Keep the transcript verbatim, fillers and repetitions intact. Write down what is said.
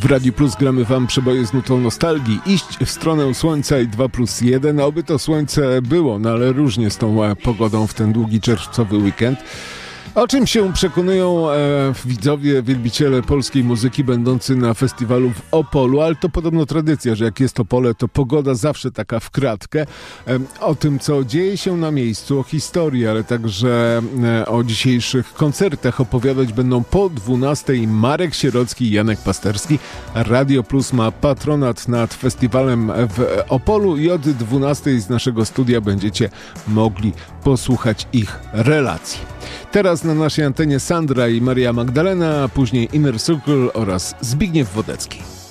W Radiu Plus gramy wam przeboje z nutą nostalgii. Iść w stronę słońca i dwa plus jeden. Oby to słońce było, no ale różnie z tą pogodą w ten długi czerwcowy weekend. O czym się przekonują e, widzowie, wielbiciele polskiej muzyki będący na festiwalu w Opolu, ale to podobno tradycja, że jak jest Opole, to pogoda zawsze taka w kratkę. E, o tym, co dzieje się na miejscu, o historii, ale także e, o dzisiejszych koncertach opowiadać będą po dwunastej Marek Sierocki i Janek Pasterski. Radio Plus ma patronat nad festiwalem w Opolu i od dwunastej z naszego studia będziecie mogli posłuchać ich relacji. Teraz na naszej antenie Sandra i Maria Magdalena, a później Inner Circle oraz Zbigniew Wodecki.